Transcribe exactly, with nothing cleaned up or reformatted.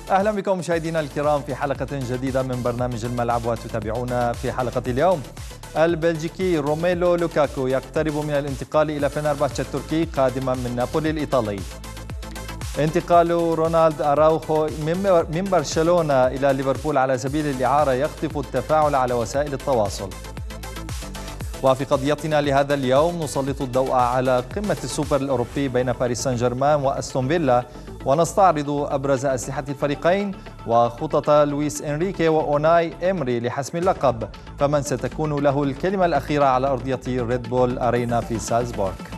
أهلا بكم مشاهدينا الكرام في حلقة جديدة من برنامج الملعب، وتتابعونا في حلقة اليوم. البلجيكي روميلو لوكاكو يقترب من الانتقال إلى فنرباتشة التركي قادما من نابولي الإيطالي. انتقال رونالد أراوخو من برشلونة إلى ليفربول على سبيل الإعارة يخطف التفاعل على وسائل التواصل. وفي قضيتنا لهذا اليوم نسلط الضوء على قمة السوبر الأوروبي بين باريس سان جيرمان وأستون فيلا، ونستعرض أبرز أسلحة الفريقين وخطط لويس إنريكي وأوناي إمري لحسم اللقب، فمن ستكون له الكلمة الأخيرة على أرضية ريد بول أرينا في سالزبورغ.